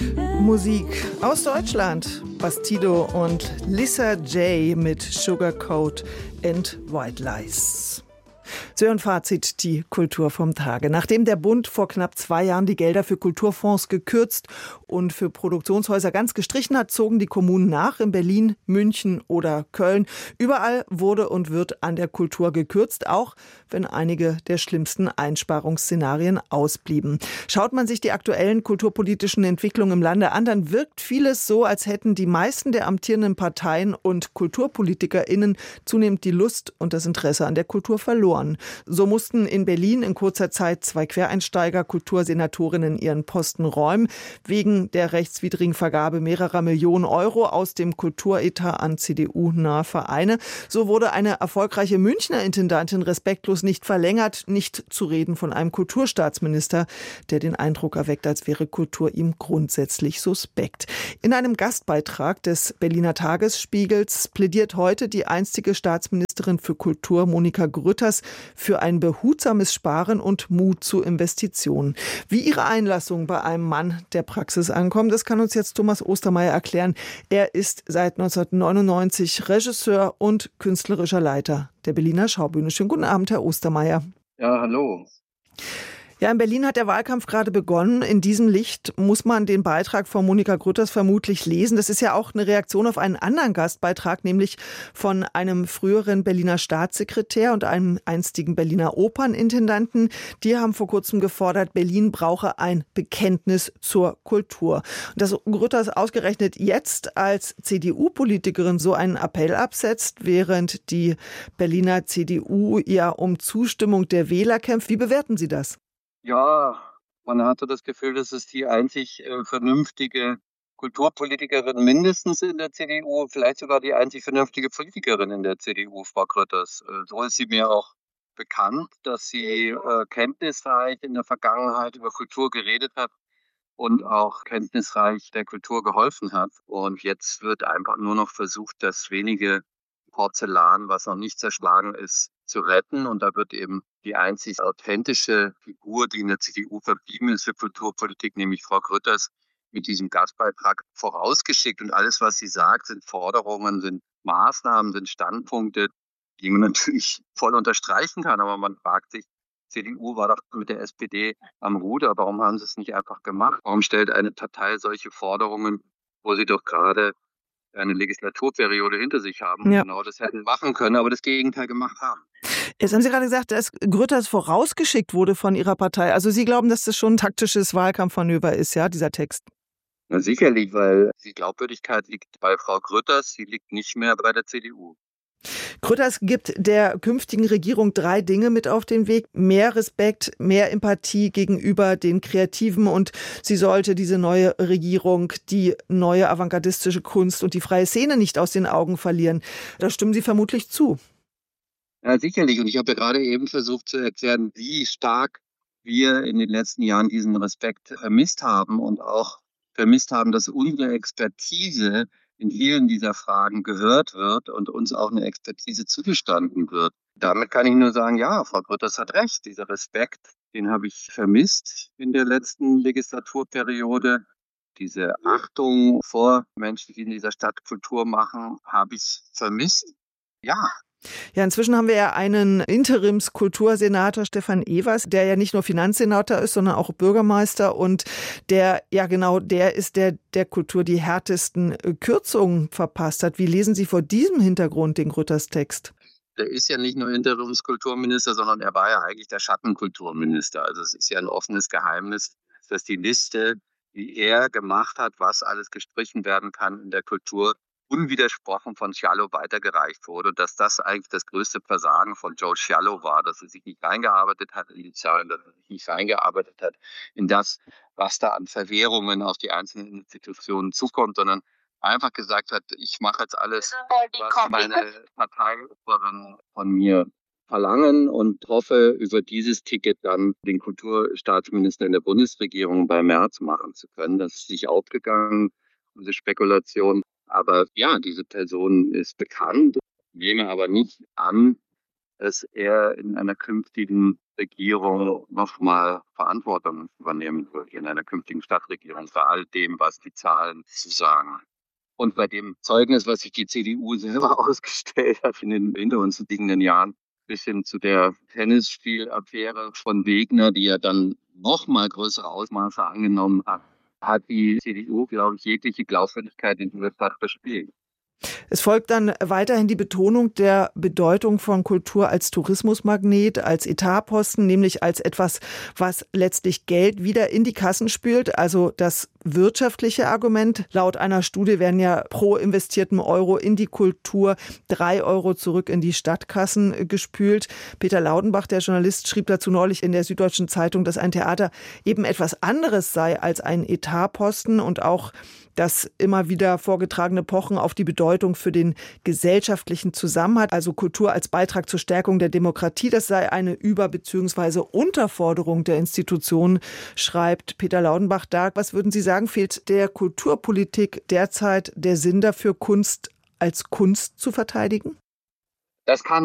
Musik aus Deutschland. Bastido und Lisa J mit Sugarcoat and White Lies. Sie hören Fazit, die Kultur vom Tage. Nachdem der Bund vor knapp 2 Jahren die Gelder für Kulturfonds gekürzt und für Produktionshäuser ganz gestrichen hat, zogen die Kommunen nach in Berlin, München oder Köln. Überall wurde und wird an der Kultur gekürzt, auch wenn einige der schlimmsten Einsparungsszenarien ausblieben. Schaut man sich die aktuellen kulturpolitischen Entwicklungen im Lande an, dann wirkt vieles so, als hätten die meisten der amtierenden Parteien und KulturpolitikerInnen zunehmend die Lust und das Interesse an der Kultur verloren. So mussten in Berlin in kurzer Zeit 2 Quereinsteiger, Kultursenatorinnen ihren Posten räumen, wegen der rechtswidrigen Vergabe mehrerer Millionen Euro aus dem Kulturetat an CDU-nahe Vereine. So wurde eine erfolgreiche Münchner Intendantin respektlos nicht verlängert, nicht zu reden von einem Kulturstaatsminister, der den Eindruck erweckt, als wäre Kultur ihm grundsätzlich suspekt. In einem Gastbeitrag des Berliner Tagesspiegels plädiert heute die einstige Staatsministerin für Kultur, Monika Grütters, für ein behutsames Sparen und Mut zu Investitionen. Wie ihre Einlassung bei einem Mann der Praxis ankommt, das kann uns jetzt Thomas Ostermeier erklären. Er ist seit 1999 Regisseur und künstlerischer Leiter der Berliner Schaubühne. Schönen guten Abend, Herr Ostermeier. Ja, hallo. Ja, in Berlin hat der Wahlkampf gerade begonnen. In diesem Licht muss man den Beitrag von Monika Grütters vermutlich lesen. Das ist ja auch eine Reaktion auf einen anderen Gastbeitrag, nämlich von einem früheren Berliner Staatssekretär und einem einstigen Berliner Opernintendanten. Die haben vor kurzem gefordert, Berlin brauche ein Bekenntnis zur Kultur. Und dass Grütters ausgerechnet jetzt als CDU-Politikerin so einen Appell absetzt, während die Berliner CDU ja um Zustimmung der Wähler kämpft. Wie bewerten Sie das? Ja, man hatte das Gefühl, dass es die einzig vernünftige Kulturpolitikerin mindestens in der CDU, vielleicht sogar die einzig vernünftige Politikerin in der CDU, Frau Grütters. So ist sie mir auch bekannt, dass sie kenntnisreich in der Vergangenheit über Kultur geredet hat und auch kenntnisreich der Kultur geholfen hat. Und jetzt wird einfach nur noch versucht, das wenige Porzellan, was noch nicht zerschlagen ist, zu retten. Und da wird eben die einzig authentische Figur, die in der CDU verblieben ist für Kulturpolitik, nämlich Frau Grütters, mit diesem Gastbeitrag vorausgeschickt. Und alles, was sie sagt, sind Forderungen, sind Maßnahmen, sind Standpunkte, die man natürlich voll unterstreichen kann. Aber man fragt sich, CDU war doch mit der SPD am Ruder. Warum haben sie es nicht einfach gemacht? Warum stellt eine Partei solche Forderungen, wo sie doch gerade eine Legislaturperiode hinter sich haben und genau das hätten machen können, aber das Gegenteil gemacht haben. Jetzt haben Sie gerade gesagt, dass Grütters vorausgeschickt wurde von Ihrer Partei. Also Sie glauben, dass das schon ein taktisches Wahlkampfmanöver ist, ja, dieser Text? Na sicherlich, weil die Glaubwürdigkeit liegt bei Frau Grütters, sie liegt nicht mehr bei der CDU. Grütters gibt der künftigen Regierung 3 Dinge mit auf den Weg. Mehr Respekt, mehr Empathie gegenüber den Kreativen und sie sollte diese neue Regierung, die neue avantgardistische Kunst und die freie Szene nicht aus den Augen verlieren. Da stimmen Sie vermutlich zu. Ja, sicherlich. Und ich habe ja gerade eben versucht zu erklären, wie stark wir in den letzten Jahren diesen Respekt vermisst haben und auch vermisst haben, dass unsere Expertise in vielen dieser Fragen gehört wird und uns auch eine Expertise zugestanden wird. Damit kann ich nur sagen, ja, Frau Grütters hat recht. Dieser Respekt, den habe ich vermisst in der letzten Legislaturperiode. Diese Achtung vor Menschen, die in dieser Stadt Kultur machen, habe ich vermisst. Ja. Ja, inzwischen haben wir ja einen Interimskultursenator, Stefan Evers, der ja nicht nur Finanzsenator ist, sondern auch Bürgermeister und der ist, der Kultur die härtesten Kürzungen verpasst hat. Wie lesen Sie vor diesem Hintergrund den Grütters Text? Der ist ja nicht nur Interimskulturminister, sondern er war ja eigentlich der Schattenkulturminister. Also es ist ja ein offenes Geheimnis, dass die Liste, die er gemacht hat, was alles gestrichen werden kann in der Kultur, unwidersprochen von Sciallo weitergereicht wurde. Und dass das eigentlich das größte Versagen von Joe Sciallo war, dass er sich nicht eingearbeitet hat in das, was da an Verwehrungen auf die einzelnen Institutionen zukommt, sondern einfach gesagt hat, ich mache jetzt alles, was meine Parteioberen von mir verlangen und hoffe, über dieses Ticket dann den Kulturstaatsminister in der Bundesregierung bei Merz machen zu können. Das ist nicht aufgegangen, diese Spekulation. Aber ja, diese Person ist bekannt, nehme aber nicht an, dass er in einer künftigen Regierung nochmal Verantwortung übernehmen würde in einer künftigen Stadtregierung für all dem, was die Zahlen zu sagen. Und bei dem Zeugnis, was sich die CDU selber ausgestellt hat in den hinter uns liegenden Jahren, bis hin zu der Tennisspielaffäre von Wegner, die ja dann noch mal größere Ausmaße angenommen hat, hat die CDU, glaube ich, jegliche Glaubwürdigkeit in dieser Stadt verspielt. Es folgt dann weiterhin die Betonung der Bedeutung von Kultur als Tourismusmagnet, als Etatposten, nämlich als etwas, was letztlich Geld wieder in die Kassen spült. Also das wirtschaftliche Argument. Laut einer Studie werden ja pro investierten Euro in die Kultur 3 Euro zurück in die Stadtkassen gespült. Peter Laudenbach, der Journalist, schrieb dazu neulich in der Süddeutschen Zeitung, dass ein Theater eben etwas anderes sei als ein Etatposten und auch das immer wieder vorgetragene Pochen auf die Bedeutung für den gesellschaftlichen Zusammenhalt, also Kultur als Beitrag zur Stärkung der Demokratie, das sei eine Über- bzw. Unterforderung der Institutionen, schreibt Peter Laudenbach da. Was würden Sie sagen, fehlt der Kulturpolitik derzeit der Sinn dafür, Kunst als Kunst zu verteidigen? Das kann